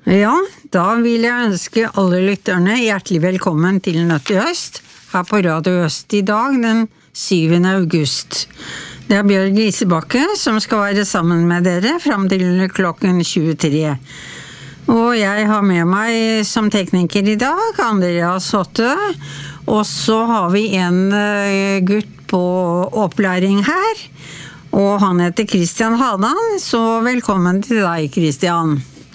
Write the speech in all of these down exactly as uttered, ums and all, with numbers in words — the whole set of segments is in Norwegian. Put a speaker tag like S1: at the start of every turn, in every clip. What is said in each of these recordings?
S1: Ja, da vil jeg ønske alle lytterne hjertelig velkommen til Nødt i Øst, her på Radio Øst i dag, den syvende august. Det er Bjørg Gisebakke som skal være sammen med dere frem til klokken tjuetre. Og jeg har med meg som tekniker i dag, Andreas Hotte, og så har vi en gutt på opplæring her, og han heter Christian Hadan, så velkommen til deg, Christian.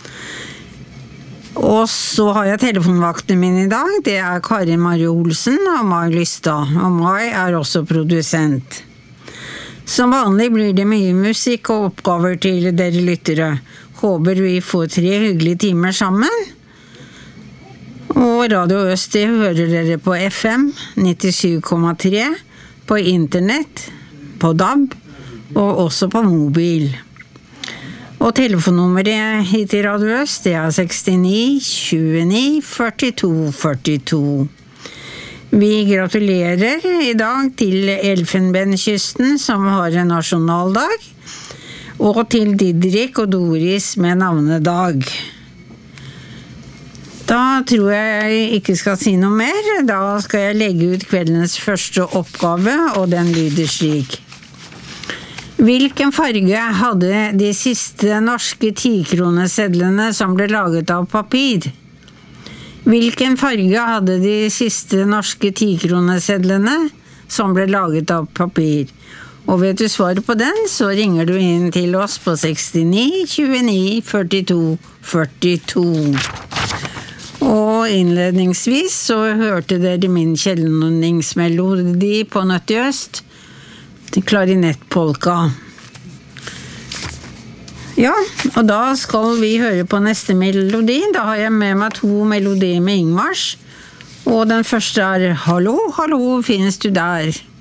S1: Og så har jeg telefonvaktene mine i dag, det er Karin Marie Olsen og Mai Lystad, og Mai er også produsent. Som vanlig blir det mye musikk og oppgaver til dere lyttere. Håper vi får tre hyggelige timer sammen. Og Radio Øst det hører dere på F M nittisju komma tre, på internett, på D A B og også på mobil. Og telefonnummeret hit til Radio Øst det er sekstini tjueni førtito førtito. Vi gratulerer i dag til Elfenbenskysten som har en nasjonaldag, og til Didrik og Doris med navnedag. Da tror jeg jeg ikke skal si noe mer, da skal jeg legge ut kveldens første oppgave, og den lyder slik. Hvilken farge hadde de siste norske tikronesedlene som ble laget av papir? Hvilken farge hadde de siste norske tikronesedlene som ble laget av papir? Og vet du svaret på den, så ringer du inn til oss på sekstini tjueni førtito førtito. Og innledningsvis så hørte dere min kjelningsmelodi på Nødt i Øst, til klarinettpolka. Ja, og da skal vi høre på neste melodi. Da har jeg med meg to melodier med Ingmars. Og den første er «Hallo, hallo, finnes du der?»